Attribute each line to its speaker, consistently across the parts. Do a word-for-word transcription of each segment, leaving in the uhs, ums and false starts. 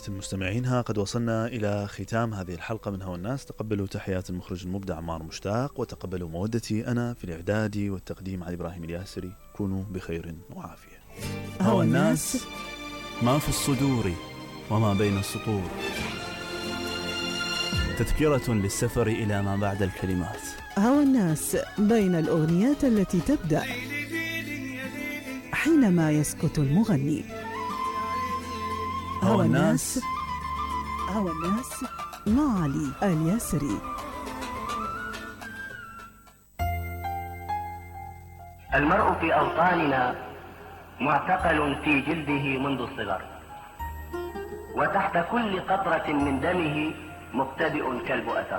Speaker 1: مستمعينها قد وصلنا إلى ختام هذه الحلقة من هوى الناس. تقبلوا تحيات المخرج المبدع عمار مشتاق، وتقبلوا مودتي أنا في الإعداد والتقديم علي إبراهيم الياسري. كونوا بخير وعافية.
Speaker 2: هوى الناس ما في الصدور وما بين السطور، تذكرة للسفر إلى ما بعد الكلمات.
Speaker 3: هوى الناس بين الأغنيات التي تبدأ حينما يسكت المغني.
Speaker 2: هوى الناس
Speaker 3: هوى الناس مع علي الياسري.
Speaker 4: المرء في أوطاننا معتقل في جلده منذ الصغر، وتحت كل قطرة من دمه مبتدئ كلب أثر.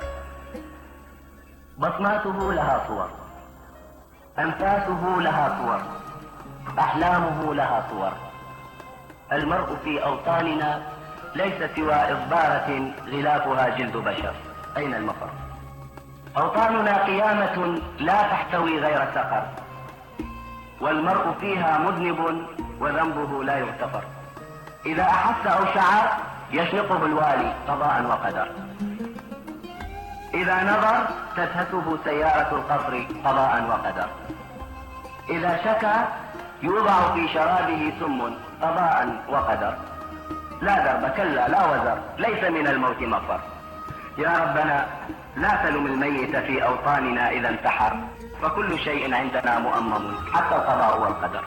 Speaker 4: بصماته لها صور، أنفاسه لها صور، أحلامه لها صور. المرء في أوطاننا ليس سوى إصبارة غلافها جلد بشر. أين المفر؟ أوطاننا قيامة لا تحتوي غير سقر، والمرء فيها مذنب وذنبه لا يغتفر. إذا أحس أو شعر يشنقه الوالي قضاء وقدر، إذا نظر تدهسه سيارة القصر قضاء وقدر، إذا شكى يوضع في شرابه سم قضاء وقدر. لا درب كلا لا وزر، ليس من الموت مفر. يا ربنا لا تلم الميت في أوطاننا إذا انتحر، فكل شيء عندنا مؤمم حتى القضاء والقدر.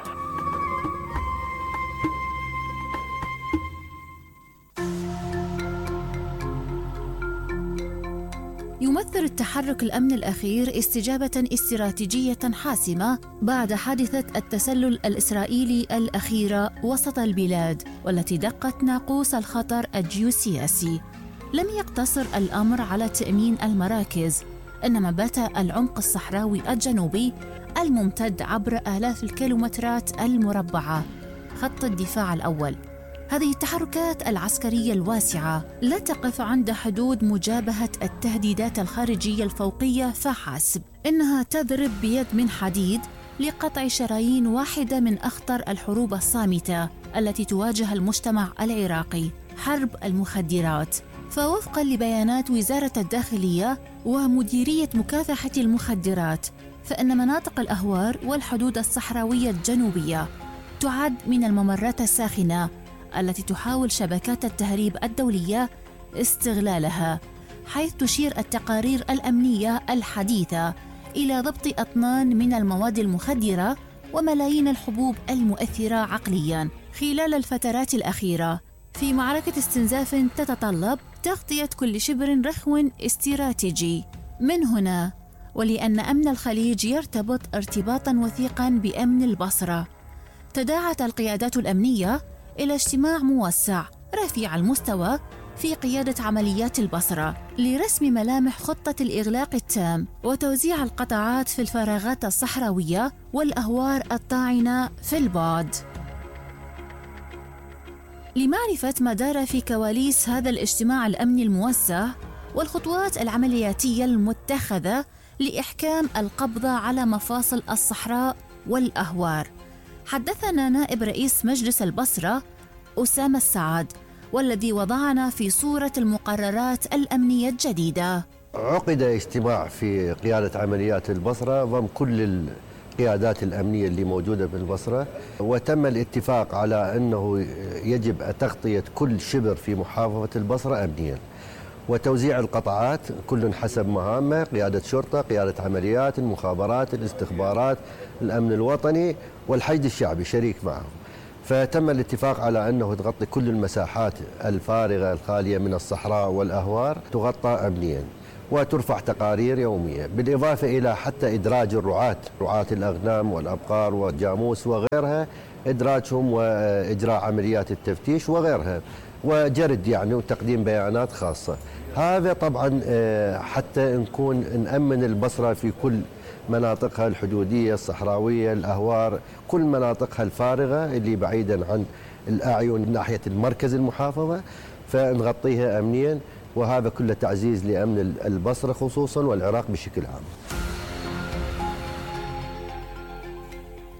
Speaker 5: يمثل التحرك الأمني الأخير استجابة استراتيجية حاسمة بعد حادثة التسلل الإسرائيلي الأخيرة وسط البلاد، والتي دقت ناقوس الخطر الجيوسياسي. لم يقتصر الأمر على تأمين المراكز، إنما بات العمق الصحراوي الجنوبي الممتد عبر آلاف الكيلومترات المربعة خط الدفاع الأول. هذه التحركات العسكرية الواسعة لا تقف عند حدود مجابهة التهديدات الخارجية الفوقية فحسب، إنها تضرب بيد من حديد لقطع شرايين واحدة من أخطر الحروب الصامتة التي تواجه المجتمع العراقي، حرب المخدرات. فوفقاً لبيانات وزارة الداخلية ومديرية مكافحة المخدرات، فإن مناطق الأهوار والحدود الصحراوية الجنوبية تعد من الممرات الساخنة التي تحاول شبكات التهريب الدولية استغلالها، حيث تشير التقارير الأمنية الحديثة إلى ضبط أطنان من المواد المخدرة وملايين الحبوب المؤثرة عقلياً خلال الفترات الأخيرة، في معركة استنزاف تتطلب تغطية كل شبر رخو استراتيجي. من هنا ولأن أمن الخليج يرتبط ارتباطاً وثيقاً بأمن البصرة، تداعت القيادات الأمنية إلى اجتماع موسع رفيع المستوى في قيادة عمليات البصرة لرسم ملامح خطة الإغلاق التام وتوزيع القطاعات في الفراغات الصحراوية والأهوار الطاعنة في البعد. لمعرفة ما دار في كواليس هذا الاجتماع الأمني الموسع والخطوات العملياتية المتخذة لإحكام القبضة على مفاصل الصحراء والأهوار، حدثنا نائب رئيس مجلس البصرة أسامة السعد، والذي وضعنا في صورة المقررات الأمنية الجديدة.
Speaker 6: عقد اجتماع في قيادة عمليات البصرة ضم كل القيادات الأمنية اللي موجودة بالبصرة، وتم الاتفاق على أنه يجب تغطية كل شبر في محافظة البصرة أمنيا، وتوزيع القطاعات كل حسب مهامه، قيادة شرطة، قيادة عمليات، المخابرات، الاستخبارات، الأمن الوطني والحشد الشعبي شريك معهم. فتم الاتفاق على أنه تغطي كل المساحات الفارغة الخالية من الصحراء والأهوار تغطى أمنيا، وترفع تقارير يومية، بالإضافة إلى حتى إدراج الرعاة، رعاة الأغنام والأبقار والجاموس وغيرها، إدراجهم وإجراء عمليات التفتيش وغيرها، وجرد يعني وتقديم بيانات خاصة. هذا طبعا حتى نكون نأمن البصرة في كل مناطقها الحدودية الصحراوية الأهوار، كل مناطقها الفارغة اللي بعيدا عن الأعين من ناحية المركز المحافظة، فنغطيها أمنيا، وهذا كله تعزيز لأمن البصرة خصوصا والعراق بشكل عام.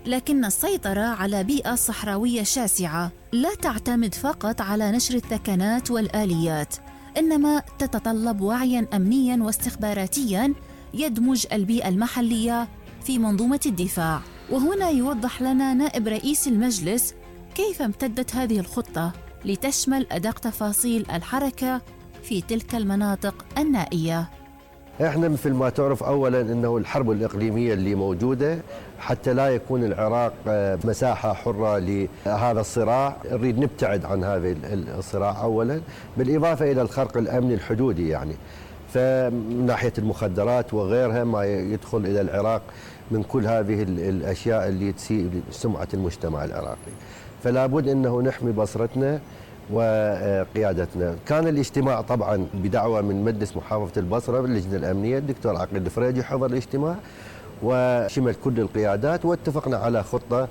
Speaker 5: لكن السيطرة على بيئة صحراوية شاسعة لا تعتمد فقط على نشر الثكنات والآليات، إنما تتطلب وعياً أمنياً واستخباراتياً يدمج البيئة المحلية في منظومة الدفاع. وهنا يوضح لنا نائب رئيس المجلس كيف امتدت هذه الخطة لتشمل أدق تفاصيل الحركة في تلك المناطق النائية.
Speaker 6: احنا مثل ما تعرف اولا انه الحرب الاقليميه اللي موجوده حتى لا يكون العراق مساحه حره لهذا الصراع، نريد نبتعد عن هذا الصراع اولا، بالاضافه الى الخرق الامني الحدودي، يعني فمن ناحيه المخدرات وغيرها ما يدخل الى العراق من كل هذه الاشياء اللي تسيء سمعه المجتمع العراقي، فلا بد انه نحمي بصرتنا وقيادتنا. كان الاجتماع طبعا بدعوة من مجلس محافظة البصرة باللجنة الأمنية، الدكتور عقيل الفريجي حضر الاجتماع وشمل كل القيادات واتفقنا على خطة.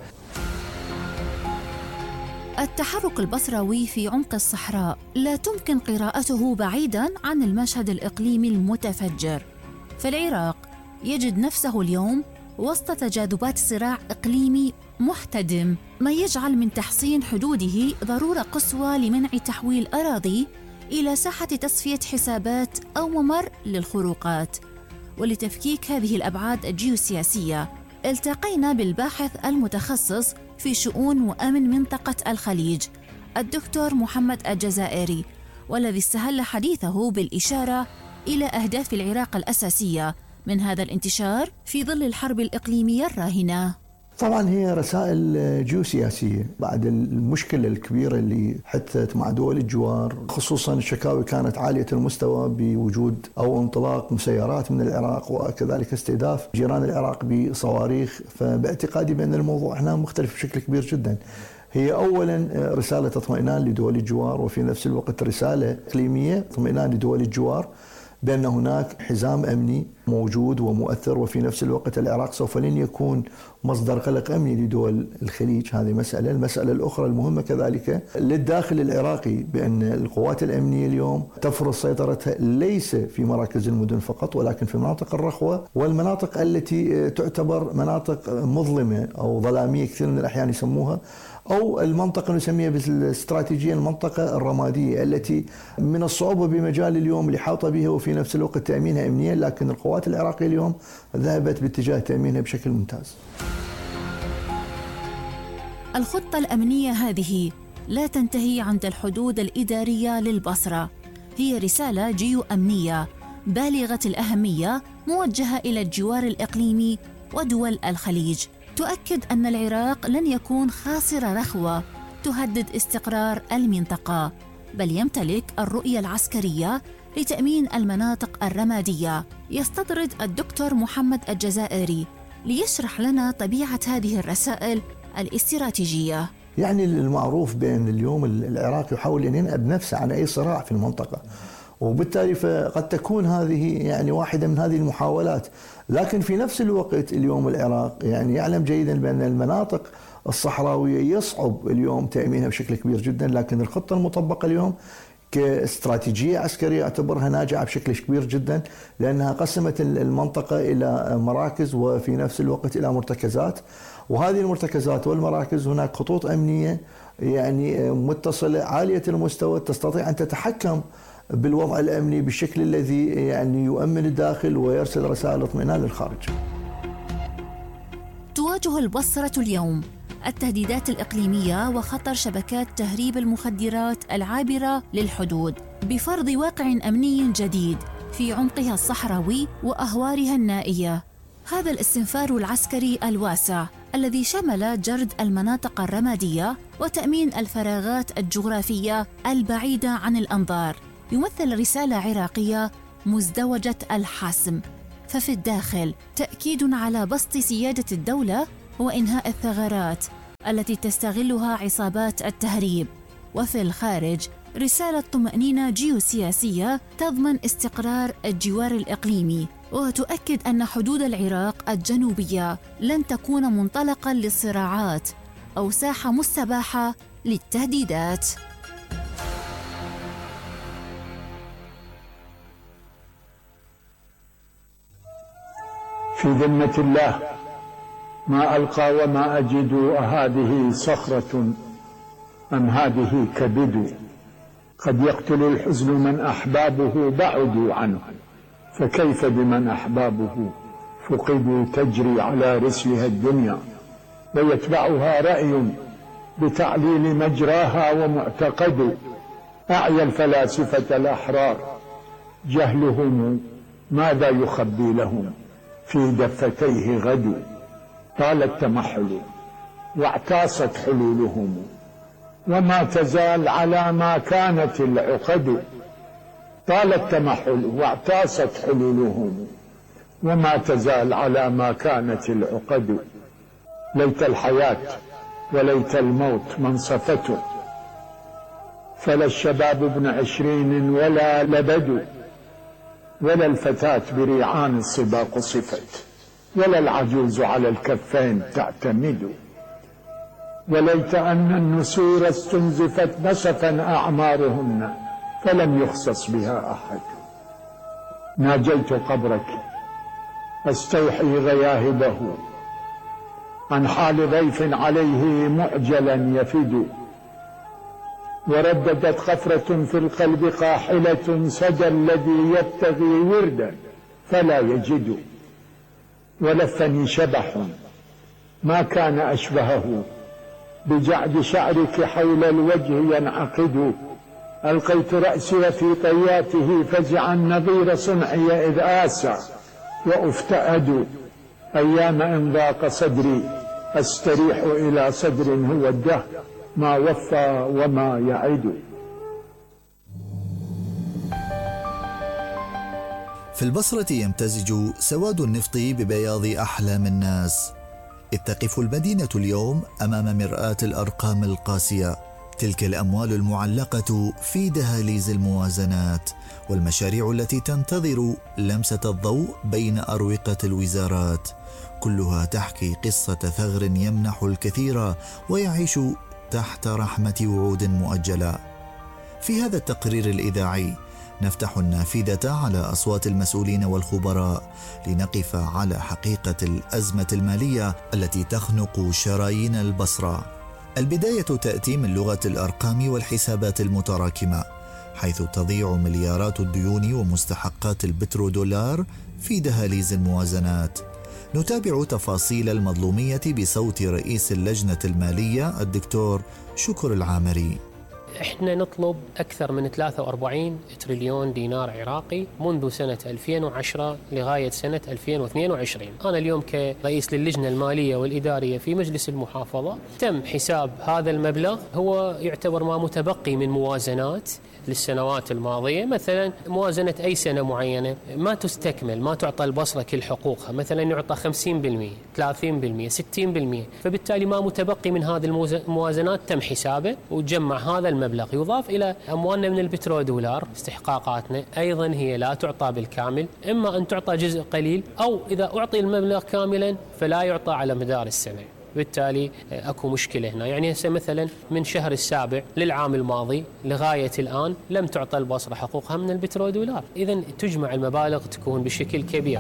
Speaker 5: التحرك البصروي في عمق الصحراء لا تمكن قراءته بعيداً عن المشهد الإقليمي المتفجر، فالعراق يجد نفسه اليوم وسط تجاذبات صراع إقليمي محتدم، ما يجعل من تحصين حدوده ضرورة قصوى لمنع تحويل أراضي إلى ساحة تصفية حسابات أو ممر للخروقات. ولتفكيك هذه الأبعاد الجيوسياسية التقينا بالباحث المتخصص في شؤون وأمن منطقة الخليج الدكتور محمد الجزائري، والذي استهل حديثه بالإشارة إلى أهداف العراق الأساسية من هذا الانتشار في ظل الحرب الإقليمية الراهنة.
Speaker 7: طبعا هي رسائل جيوسياسية بعد المشكلة الكبيرة اللي حدثت مع دول الجوار، خصوصا الشكاوي كانت عالية المستوى بوجود أو انطلاق مسيرات من العراق وكذلك استهداف جيران العراق بصواريخ. فباعتقادي بأن الموضوع هنا مختلف بشكل كبير جدا. هي أولا رسالة اطمئنان لدول الجوار، وفي نفس الوقت رسالة إقليمية اطمئنان لدول الجوار بأن هناك حزام أمني موجود ومؤثر، وفي نفس الوقت العراق سوف لن يكون مصدر قلق أمني لدول الخليج. هذه مسألة. المسألة الأخرى المهمة كذلك للداخل العراقي بأن القوات الأمنية اليوم تفرض سيطرتها ليس في مراكز المدن فقط، ولكن في مناطق الرخوة والمناطق التي تعتبر مناطق مظلمة أو ظلامية كثير من الأحيان يسموها، أو المنطقة نسميها بالاستراتيجية المنطقة الرمادية التي من الصعوبة بمجال اليوم الإحاطة بها وفي نفس الوقت تأمينها أمنيا، لكن القوات العراقية اليوم ذهبت باتجاه تأمينها بشكل ممتاز.
Speaker 5: الخطة الأمنية هذه لا تنتهي عند الحدود الإدارية للبصرة، هي رسالة جيو أمنية بالغة الأهمية موجهة إلى الجوار الإقليمي ودول الخليج، تؤكد أن العراق لن يكون خاصر رخوة تهدد استقرار المنطقة، بل يمتلك الرؤية العسكرية لتأمين المناطق الرمادية. يستطرد الدكتور محمد الجزائري ليشرح لنا طبيعة هذه الرسائل الاستراتيجية.
Speaker 7: يعني المعروف بأن اليوم العراق يحاول أن ينأب نفسه عن أي صراع في المنطقة، وبالتالي فقد تكون هذه يعني واحدة من هذه المحاولات. لكن في نفس الوقت اليوم العراق يعني يعلم جيدا بأن المناطق الصحراوية يصعب اليوم تأمينها بشكل كبير جدا، لكن الخطة المطبقة اليوم كاستراتيجية عسكرية أعتبرها ناجعة بشكل كبير جدا، لأنها قسمت المنطقة إلى مراكز وفي نفس الوقت إلى مرتكزات، وهذه المرتكزات والمراكز هناك خطوط أمنية يعني متصلة عالية المستوى تستطيع أن تتحكم بالوضع الأمني بالشكل الذي يعني يؤمن الداخل ويرسل رسائل اطمئنان للخارج.
Speaker 5: تواجه البصرة اليوم التهديدات الإقليمية وخطر شبكات تهريب المخدرات العابرة للحدود بفرض واقع أمني جديد في عمقها الصحراوي وأهوارها النائية. هذا الاستنفار العسكري الواسع الذي شمل جرد المناطق الرمادية وتأمين الفراغات الجغرافية البعيدة عن الأنظار يمثل رسالة عراقية مزدوجة الحسم، ففي الداخل تأكيد على بسط سيادة الدولة وإنهاء الثغرات التي تستغلها عصابات التهريب، وفي الخارج رسالة طمأنينة جيوسياسية تضمن استقرار الجوار الإقليمي وتؤكد أن حدود العراق الجنوبية لن تكون منطلقاً للصراعات أو ساحة مستباحة للتهديدات.
Speaker 8: في ذمة الله ما ألقى وما أجد، أهذه صخرة أم هذه كبد؟ قد يقتل الحزن من أحبابه بعدوا عنه، فكيف بمن أحبابه فقدوا؟ تجري على رسلها الدنيا ويتبعها رأي بتعليل مجراها ومعتقد. أعيا الفلاسفة الأحرار جهلهم، ماذا يخبي لهم في دفتيه غد؟ طال التمحل واعتاصت حلولهم، وما تزال على ما كانت العقد. طال التمحل واعتاصت حلولهم، وما تزال على ما كانت العقد. ليت الحياة وليت الموت منصفته، فلا الشباب ابن عشرين ولا لبد، ولا الفتاة بريعان الصبا قصفت، ولا العجوز على الكفين تعتمد. وليت أن النسور استنزفت نسفا أعمارهن، فلم يخصص بها أحد. ناجيت قبرك أستوحي غياهبه، عن حال ضيف عليه معجلا يفد. ورددت خفرة في القلب قاحلة، سدى الذي يبتغي وردا فلا يجد. ولفني شبح ما كان أشبهه، بجعد شعرك حول الوجه ينعقد. ألقيت رأسي في طياته فزعا، نظير صنعي إذ آسى وأفتأد. أيام إن ضاق صدري أستريح إلى صدر هو الدهر ما وفى وما يعد.
Speaker 9: في البصرة يمتزج سواد النفط ببياض أحلام الناس، إذ تقف المدينة اليوم أمام مرآة الأرقام القاسية، تلك الأموال المعلقة في دهاليز الموازنات، والمشاريع التي تنتظر لمسة الضوء بين أروقة الوزارات، كلها تحكي قصة ثغر يمنح الكثير ويعيش تحت رحمة وعود مؤجلة. في هذا التقرير الإذاعي نفتح النافذة على أصوات المسؤولين والخبراء لنقف على حقيقة الأزمة المالية التي تخنق شرايين البصرة. البداية تأتي من لغة الأرقام والحسابات المتراكمة، حيث تضيع مليارات الديون ومستحقات البترودولار في دهاليز الموازنات. نتابع تفاصيل المظلومية بصوت رئيس اللجنة المالية الدكتور شكر العامري.
Speaker 10: احنا نطلب أكثر من ثلاثة وأربعين تريليون دينار عراقي منذ سنة ألفين وعشرة لغاية سنة ألفين واثنين وعشرين. أنا اليوم كرئيس للجنة المالية والإدارية في مجلس المحافظة تم حساب هذا المبلغ، هو يعتبر ما متبقي من موازنات للسنوات الماضية. مثلا موازنة أي سنة معينة ما تستكمل، ما تعطى البصرة كل حقوقها، مثلا يعطى خمسين بالمئة ثلاثين بالمئة ستين بالمئة، فبالتالي ما متبقي من هذه الموازنات تم حسابه وتجمع هذا المبلغ، يضاف إلى أموالنا من البترودولار. استحقاقاتنا أيضا هي لا تعطى بالكامل، إما أن تعطى جزء قليل، أو إذا أعطي المبلغ كاملا فلا يعطى على مدار السنة، بالتالي اكو مشكله هنا. يعني هسه مثلا من شهر السابع للعام الماضي لغايه الان لم تعطى البصره حقوقها من البترودولار، اذا تجمع المبالغ تكون بشكل كبير.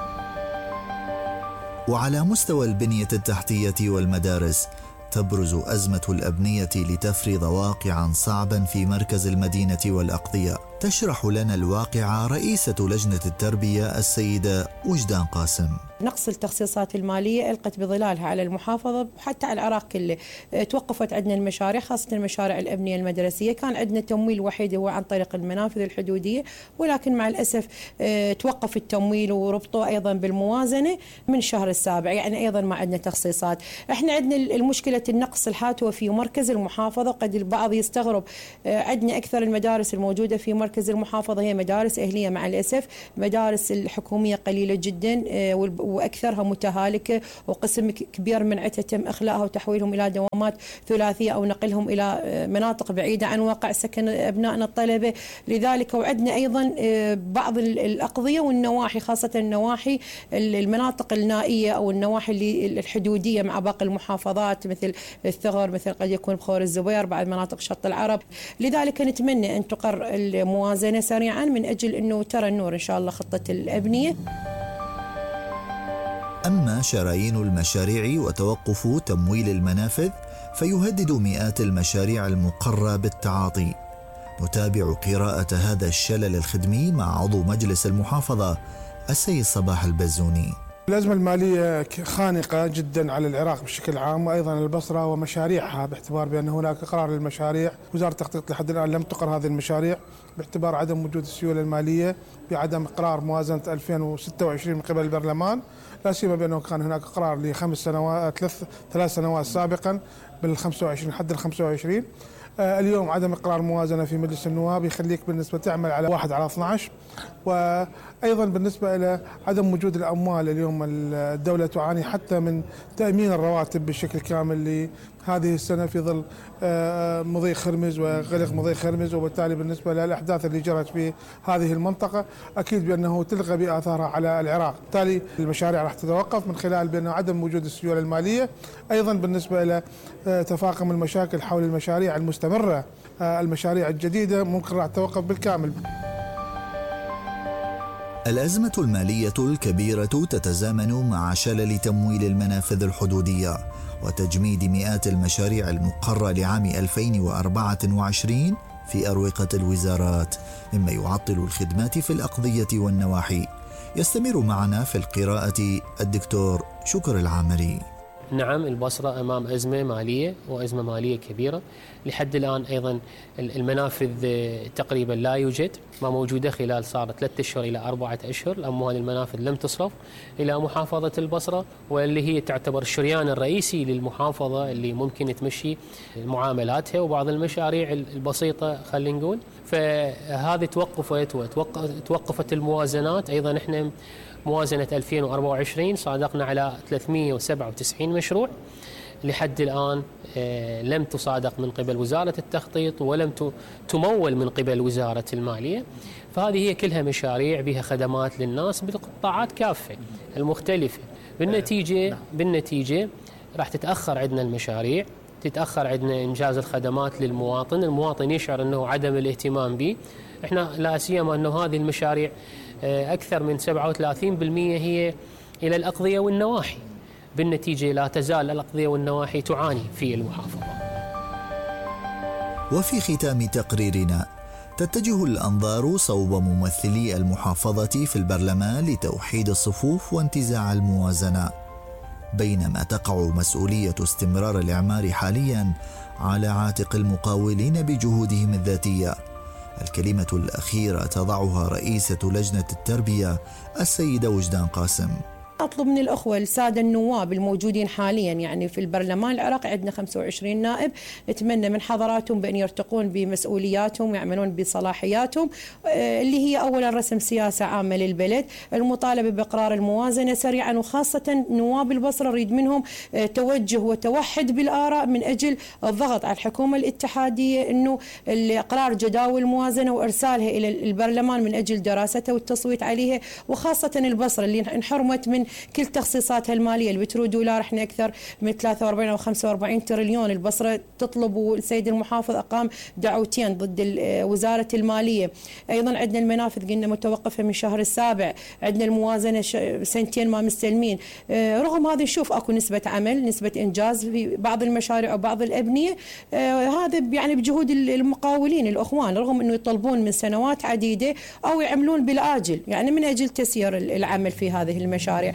Speaker 9: وعلى مستوى البنيه التحتيه والمدارس تبرز أزمة الأبنية لتفرض واقعا صعبا في مركز المدينة والأقضية. تشرح لنا الواقع رئيسة لجنة التربية السيدة وجدان قاسم.
Speaker 11: نقص التخصيصات المالية ألقت بظلالها على المحافظة وحتى على العراق كله. توقفت عندنا المشاريع، خاصة المشاريع الأبنية المدرسية، كان عندنا تمويل وحيد هو عن طريق المنافذ الحدودية، ولكن مع الأسف توقف التمويل وربطه أيضا بالموازنة من شهر السابع، يعني أيضا ما عندنا تخصيصات. احنا عندنا المشكلة النقص الحاتوة في مركز المحافظة، قد البعض يستغرب عندنا أكثر المدارس الموجودة في مركز المحافظة هي مدارس أهلية، مع الأسف مدارس الحكومية قليلة جدا وأكثرها متهالكة، وقسم كبير من عدتها تم إخلاءها وتحويلهم إلى دوامات ثلاثية أو نقلهم إلى مناطق بعيدة عن واقع سكن أبنائنا الطلبة. لذلك وعدنا أيضا بعض الأقضية والنواحي، خاصة النواحي المناطق النائية أو النواحي الحدودية مع باقي المحافظات مثل الثغر، مثل قد يكون بخور الزبير، بعد مناطق شط العرب. لذلك نتمنى أن تقر الموازنة سريعا من أجل أنه ترى النور إن شاء الله خطة الأبنية.
Speaker 9: أما أما شرايين المشاريع وتوقف تمويل المنافذ فيهدد مئات المشاريع المقرة بالتعاطي. نتابع قراءة هذا الشلل الخدمي مع عضو مجلس المحافظة السيد صباح البزوني.
Speaker 12: الأزمة المالية خانقة جدا على العراق بشكل عام وأيضا البصرة ومشاريعها، باعتبار بأن هناك قرار للمشاريع. وزارة التخطيط لحد الآن لم تقر هذه المشاريع باعتبار عدم وجود السيولة المالية بعدم إقرار موازنة ألفين وستة وعشرين من قبل البرلمان، لا سيما بأنه كان هناك قرار لخمس سنوات ثلاث ثلاث سنوات سابقا بالخمسة وعشرين حد الخمسة وعشرين. اليوم عدم إقرار موازنة في مجلس النواب يخليك بالنسبة تعمل على واحد على اثني عشر. وأيضا بالنسبة إلى عدم وجود الأموال، اليوم الدولة تعاني حتى من تأمين الرواتب بشكل كامل لهذه السنة في ظل مضيق خرمز وغلق مضيق خرمز، وبالتالي بالنسبة للأحداث اللي جرت في هذه المنطقة أكيد بأنه تلغى بآثارها على العراق. بالتالي المشاريع راح تتوقف من خلال بأنه عدم وجود السيولة المالية. أيضا بالنسبة إلى تفاقم المشاكل حول المشاريع المستمرة، المشاريع الجديدة ممكن راح تتوقف بالكامل.
Speaker 9: الأزمة المالية الكبيرة تتزامن مع شلل تمويل المنافذ الحدودية وتجميد مئات المشاريع المقرة لعام ألفين وأربعة وعشرين في أروقة الوزارات، مما يعطل الخدمات في الأقضية والنواحي. يستمر معنا في القراءة الدكتور شكر العامري.
Speaker 10: نعم، البصرة أمام أزمة مالية وأزمة مالية كبيرة. لحد الآن أيضا المنافذ تقريبا لا يوجد، ما موجودة خلال صار ثلاثة أشهر إلى أربعة أشهر. الأموال المنافذ لم تصرف إلى محافظة البصرة، واللي هي تعتبر الشريان الرئيسي للمحافظة اللي ممكن تمشي معاملاتها وبعض المشاريع البسيطة خلينا نقول. فهذه توقفت وتوقفت الموازنات. أيضا إحنا موازنة ألفين وأربعة وعشرين صادقنا على ثلاثمئة وسبعة وتسعين مشروع، لحد الآن لم تصادق من قبل وزارة التخطيط ولم تمول من قبل وزارة المالية. فهذه هي كلها مشاريع بها خدمات للناس بالقطاعات كافة المختلفة. بالنتيجة بالنتيجة راح تتأخر عندنا المشاريع، تتأخر عندنا إنجاز الخدمات للمواطن. المواطن يشعر أنه عدم الاهتمام به. إحنا لا سيما أنه هذه المشاريع أكثر من سبعة وثلاثين بالمئة هي إلى الأقضية والنواحي. بالنتيجة لا تزال الأقضية والنواحي تعاني في المحافظة.
Speaker 9: وفي ختام تقريرنا تتجه الأنظار صوب ممثلي المحافظة في البرلمان لتوحيد الصفوف وانتزاع الموازنة، بينما تقع مسؤولية استمرار الإعمار حاليا على عاتق المقاولين بجهودهم الذاتية. الكلمة الأخيرة تضعها رئيسة لجنة التربية السيدة وجدان قاسم.
Speaker 11: أطلب من الأخوة السادة النواب الموجودين حاليا يعني في البرلمان العراقي، عندنا خمسة وعشرين نائب، أتمنى من حضراتهم بأن يرتقون بمسؤولياتهم ويعملون بصلاحياتهم، اللي هي أولا رسم سياسة عامة للبلد، المطالبة بإقرار الموازنة سريعا، وخاصة نواب البصرة نريد منهم توجه وتوحد بالآراء من أجل الضغط على الحكومة الاتحادية أنه إقرار جداول الموازنة وإرسالها إلى البرلمان من أجل دراستها والتصويت عليها، وخاصة البصرة اللي انحرمت من كل تخصيصاتها الماليه. البترو دولار احنا اكثر من ثلاثة وأربعين او خمسة وأربعين تريليون. البصره تطلب، والسيد المحافظ اقام دعوتين ضد وزاره الماليه. ايضا عندنا المنافذ قلنا متوقفه من شهر السابع، عندنا الموازنه سنتين ما مستلمين. رغم هذا نشوف اكو نسبه عمل، نسبه انجاز في بعض المشاريع وبعض الابنيه. هذا يعني بجهود المقاولين الاخوان، رغم انه يطلبون من سنوات عديده او يعملون بالاجل يعني من اجل تسيير العمل في هذه المشاريع.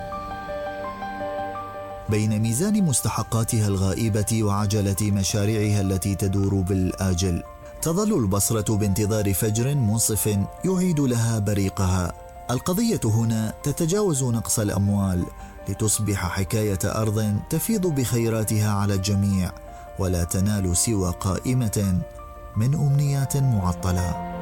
Speaker 9: بين ميزان مستحقاتها الغائبة وعجلة مشاريعها التي تدور بالآجل، تظل البصرة بانتظار فجر منصف يعيد لها بريقها. القضية هنا تتجاوز نقص الأموال لتصبح حكاية أرض تفيض بخيراتها على الجميع، ولا تنال سوى قائمة من أمنيات معطلة.